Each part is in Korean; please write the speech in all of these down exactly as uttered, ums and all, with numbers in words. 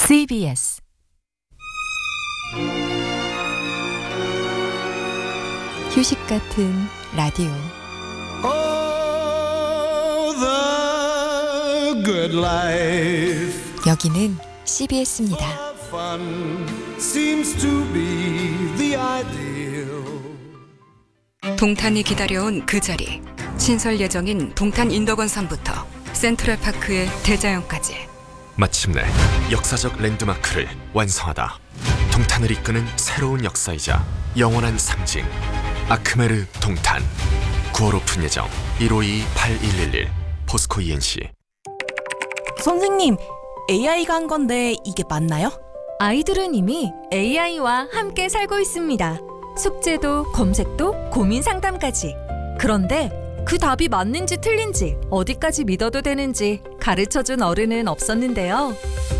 씨비에스 휴식 같은 라디오. Oh, the good life. 여기는 씨비에스입니다. Fun seems to be the ideal. 동탄이 기다려온 그 자리. 신설 예정인 동탄 인덕원산부터 센트럴파크의 대자연까지. 마침내 역사적 랜드마크를 완성하다. 동탄을 이끄는 새로운 역사이자 영원한 상징. 아크메르 동탄. 구월 오픈 예정. 일오이 팔일일일 포스코 이엔씨. 선생님, 에이아이가 한 건데 이게 맞나요? 아이들은 이미 에이아이와 함께 살고 있습니다. 숙제도 검색도 고민 상담까지. 그런데 그 답이 맞는지 틀린지 어디까지 믿어도 되는지 가르쳐준 어른은 없었는데요.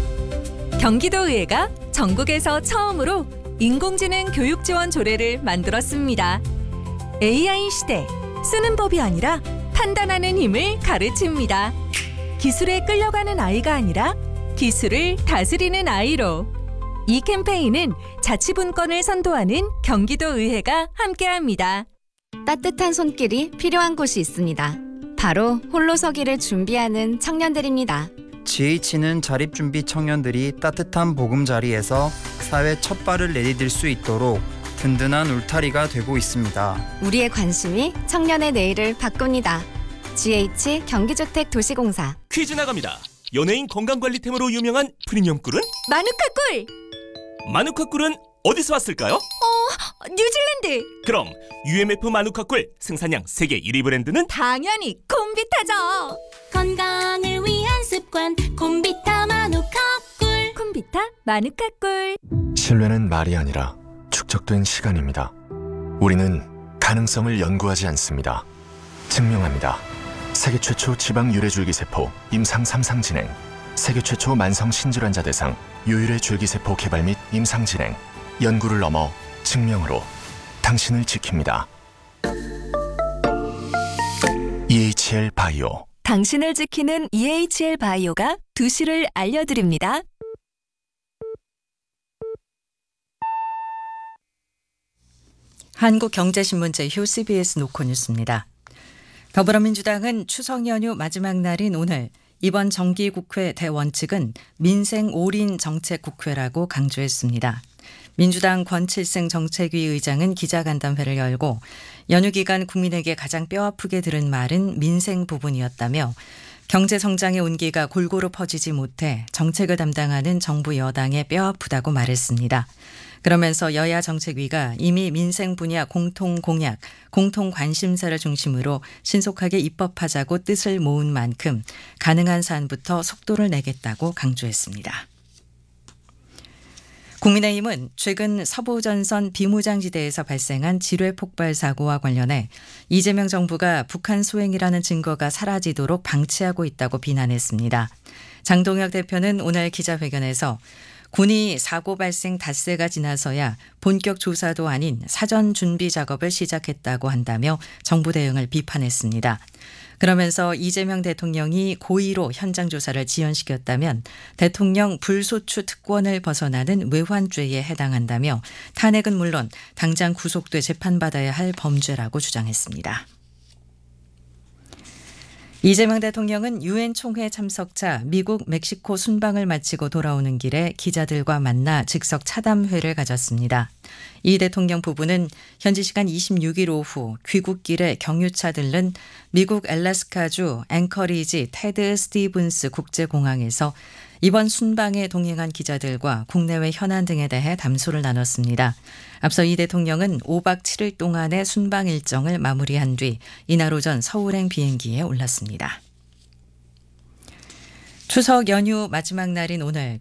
경기도의회가 전국에서 처음으로 인공지능 교육 지원 조례를 만들었습니다. 에이아이 시대, 쓰는 법이 아니라 판단하는 힘을 가르칩니다. 기술에 끌려가는 아이가 아니라 기술을 다스리는 아이로. 이 캠페인은 자치분권을 선도하는 경기도의회가 함께합니다. 따뜻한 손길이 필요한 곳이 있습니다. 바로 홀로서기를 준비하는 청년들입니다. 지에이치는 자립준비 청년들이 따뜻한 보금자리에서 사회 첫 발을 내디딜 수 있도록 든든한 울타리가 되고 있습니다. 우리의 관심이 청년의 내일을 바꿉니다. 지에이치 경기주택도시공사. 퀴즈 나갑니다. 연예인 건강관리템으로 유명한 프리미엄 꿀은? 마누카 꿀! 마누카 꿀은 어디서 왔을까요? 어, 뉴질랜드! 그럼 유엠에프 마누카 꿀 생산량 세계 일 위 브랜드는? 당연히 콤비타죠! 건강을 위한 습관 콤비타 마누카 꿀. 콤비타 마누카 꿀. 신뢰는 말이 아니라 축적된 시간입니다. 우리는 가능성을 연구하지 않습니다. 증명합니다. 세계 최초 지방 유래줄기세포 임상 삼 상 진행. 세계 최초 만성 신질환자 대상 유일의 줄기세포 개발 및 임상 진행. 연구를 넘어 증명으로 당신을 지킵니다. 이에이치엘 바이오. 당신을 지키는 이에이치엘 바이오가 두 시를 알려드립니다. 한국경제신문 제휴 씨비에스 노컷뉴스입니다. 더불어민주당은 추석 연휴 마지막 날인 오늘 이번 정기국회 대원칙은 민생 올인 정책국회라고 강조했습니다. 민주당 권칠승 정책위 의장은 기자간담회를 열고 연휴 기간 국민에게 가장 뼈아프게 들은 말은 민생 부분이었다며 경제성장의 온기가 골고루 퍼지지 못해 정책을 담당하는 정부 여당에 뼈아프다고 말했습니다. 그러면서 여야 정책위가 이미 민생 분야 공통 공약, 공통 관심사를 중심으로 신속하게 입법하자고 뜻을 모은 만큼 가능한 사안부터 속도를 내겠다고 강조했습니다. 국민의힘은 최근 서부전선 비무장지대에서 발생한 지뢰 폭발 사고와 관련해 이재명 정부가 북한 소행이라는 증거가 사라지도록 방치하고 있다고 비난했습니다. 장동혁 대표는 오늘 기자회견에서 군이 사고 발생 닷새가 지나서야 본격 조사도 아닌 사전 준비 작업을 시작했다고 한다며 정부 대응을 비판했습니다. 그러면서 이재명 대통령이 고의로 현장 조사를 지연시켰다면 대통령 불소추 특권을 벗어나는 외환죄에 해당한다며 탄핵은 물론 당장 구속돼 재판받아야 할 범죄라고 주장했습니다. 이재명 대통령은 유엔 총회 참석차 미국 멕시코 순방을 마치고 돌아오는 길에 기자들과 만나 즉석 차담회를 가졌습니다. 이 대통령 부부는 현지 시간 이십육 일 오후 귀국길에 경유차 들른 미국 알래스카주 앵커리지 테드 스티븐스 국제공항에서 이번 순방에 동행한 기자들과 국내외 현안 등에 대해 담소를 나눴습니다. 앞서 이 대통령은 오박 칠일 동안의 순방 일정을 마무리한 뒤 이날 오전 서울행 비행기에 올랐습니다. 추석 연휴 마지막 날인 오늘